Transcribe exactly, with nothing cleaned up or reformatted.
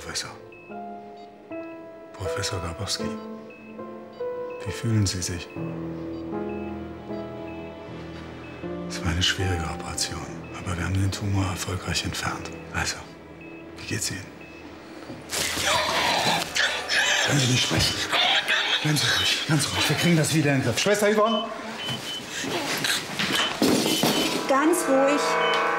Professor. Professor Grabowski. Wie fühlen Sie sich? Es war eine schwierige Operation, aber wir haben den Tumor erfolgreich entfernt. Also, wie geht's Ihnen? Können Sie nicht sprechen? Bleiben Sie ruhig, ganz ruhig. Wir kriegen das wieder in den Griff. Schwester Yvonne? Ganz ruhig.